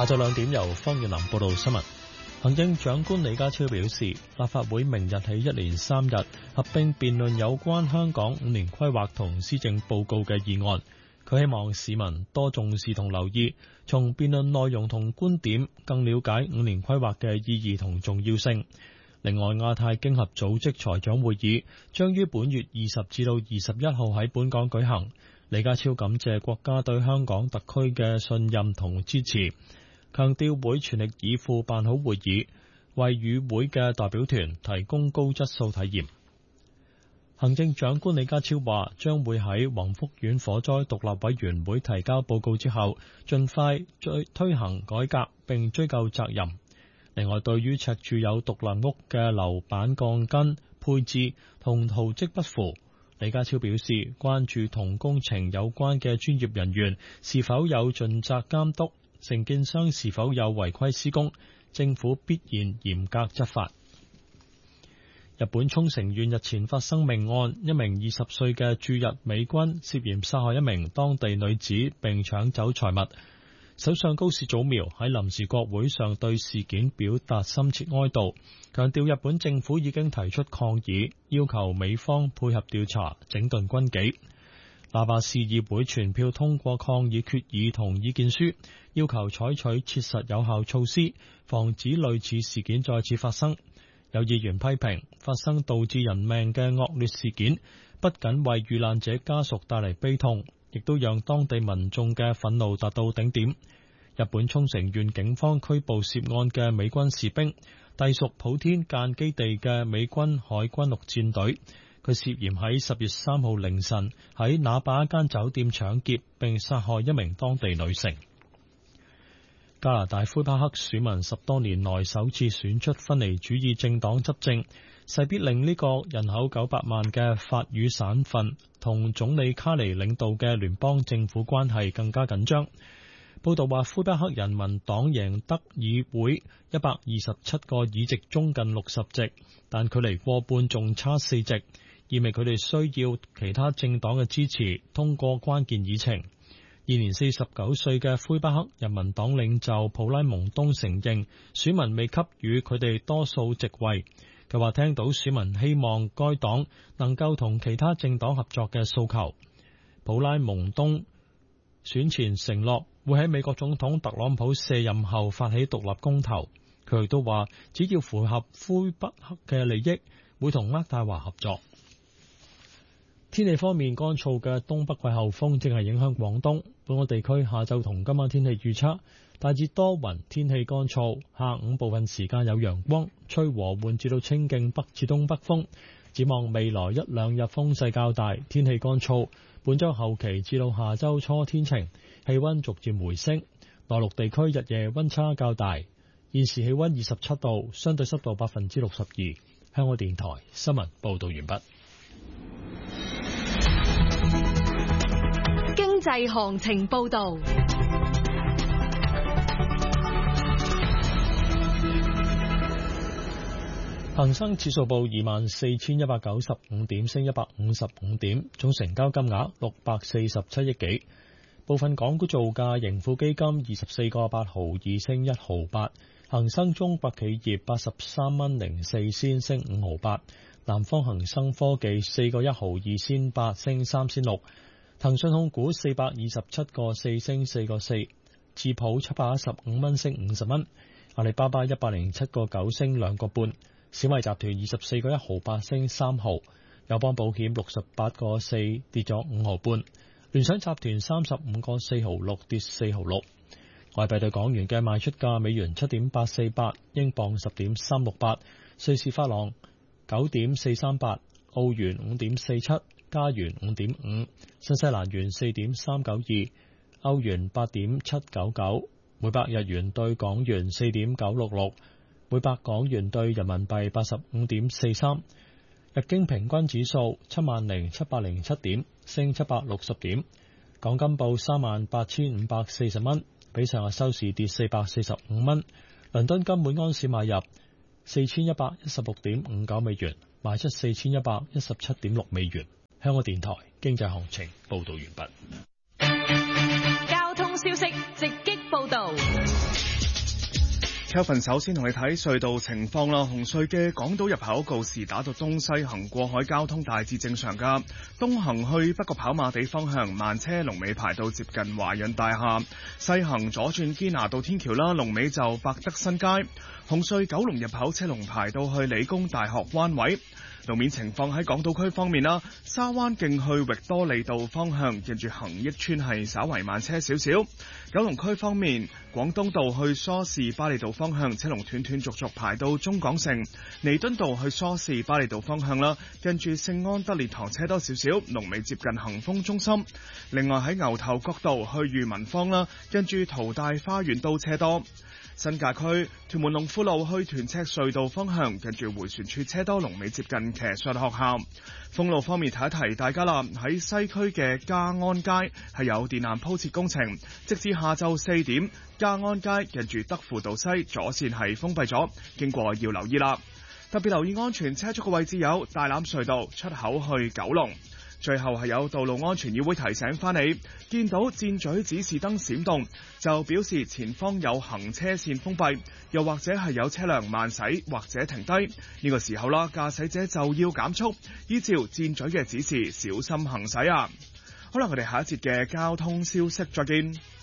下晝2點由方月林報道新聞。行政長官李家超表示，立法會明日起1連3日合併辯論有關香港5年規劃同施政報告嘅議案。佢希望市民多重視同留意，從辯論內容同觀點更了解5年規劃嘅意義同重要性。另外，亞太經合組織財長會議將於本月20至到21號喺本港舉行。李家超感謝國家對香港特區嘅信任同支持，強調會全力以赴辦好會議，為與會嘅代表團提供高質素體驗。行政長官李家超話，將會喺宏福苑火災獨立委員會提交報告之後，盡快推行改革並追究責任。另外，對於赤柱有獨立屋嘅樓板鋼筋配置同圖則不符，李家超表示關注同工程有關嘅專業人員是否有盡責監督，承建商是否有違規施工，政府必然嚴格執法。日本沖繩縣日前發生命案，一名20歲嘅駐日美軍涉嫌殺害一名當地女子並搶走財物。首相高市早苗喺臨時國會上對事件表達深切哀悼，強調日本政府已經提出抗議，要求美方配合調查，整頓軍紀。那霸市議會全票通過抗議決議同意見書，要求採取切實有效措施，防止類似事件再次發生。有議員批評發生導致人命嘅惡劣事件，不僅為遇難者家屬帶嚟悲痛，亦都讓當地民眾嘅憤怒達到頂點。日本沖繩縣警方拘捕涉案嘅美軍士兵，隸屬普天間基地嘅美軍海軍陸戰隊。佢涉嫌喺10月3號凌晨喺那霸一間酒店搶劫並殺害一名當地女性。加拿大魁北克選民10多年來首次選出分離主義政黨執政，勢必令呢個人口900萬嘅法語省份同總理卡尼領導嘅聯邦政府關係更加緊張。報道話，魁北克人民黨贏得議會127個議席中近60席，但距離過半仲差4席，意味佢哋需要其他政黨嘅支持通過關鍵議程。現年49歲嘅魁北克人民黨領袖普拉蒙東承認選民未給予佢哋多數席位。佢話聽到選民希望該黨能夠同其他政黨合作嘅訴求。普拉蒙東選前承諾會喺美國總統特朗普卸任後發起獨立公投。佢亦都話只要符合魁北克嘅利益，會同渥太華合作。天氣方面，乾燥嘅東北季候風正係影響廣東。本港地區下晝同今晚天氣預測，大致多雲，天氣乾燥，下午部分時間有陽光，吹和緩至到清勁北至東北風。展望未來1、2日風勢較大，天氣乾燥。本週後期至到下週初天晴，氣溫逐漸回升。內陸地區日夜溫差較大。現時氣溫27度，相對濕度62%。香港電台新聞報道完畢。 經濟行情報道。 恒生指數報24,195點，升155點，總成交金額647億幾。部分港股造價，盈富基金24個8毫2升1毫8，恒生中國企業83蚊04仙升5毫8，南方恒生科技4個1毫2仙8升3仙6，騰訊控股427個4升4個4，智普715蚊升50蚊，阿里巴巴107個9升2個半。小米集團24個1毫8升3毫，友邦保險68個4跌咗5毫半，聯想集團35個4毫6跌4毫6。外幣對港元嘅賣出價：美元7.848，英鎊10.368，瑞士法郎9.438，澳元5.47，加元5.5，新西蘭元4.392，歐元8.799，每百日元對港元4.966。每百港元兌人民幣85.43，日經平均指數70,707點，升760點。港金報38,540蚊，比上日收市跌445蚊。倫敦金每安士買入4,116.59美元，賣出4,117.6美元。香港電台經濟行情報道完畢。 交通消息直擊報道。 七份首先同你睇隧道情況啦。紅隧嘅港島入口告士打道東西行過海交通大致正常噶。東行去北角跑馬地方向慢車龍尾排到接近華潤大廈，西行左轉堅拿道天橋啦，龍尾就百德新街。紅隧九龍入口車龍排到去理工大學灣位。路面情況喺港島區方面啦，沙灣徑去域多利道方向近住恒益邨係稍為慢車少少。九龍區方面，廣東道去梳士巴利道方向車龍斷斷續續排到中港城。彌敦道去梳士巴利道方向啦，近住聖安德烈堂車多少少，龍尾接近恒豐中心。另外喺牛頭角道去裕民坊啦，近住淘大花園都車多。新界區屯門龍富路去屯赤隧道方向，近住迴旋處車多，龍尾接近騎術學校。封路方面提一提大家啦，喺西區嘅嘉安街係有電纜鋪設工程，直至下晝4點，嘉安街近住德輔道西左線係封閉咗，經過要留意啦。特別留意安全車速嘅位置有大欖隧道出口去九龍。最後係有道路安全議會提醒翻你，見到箭嘴指示燈閃動，就表示前方有行車線封閉，又或者係有車輛慢駛或者停低。呢個時候啦，駕駛者就要減速，依照箭嘴嘅指示小心行駛啊！好啦，我哋下一節嘅交通消息再見。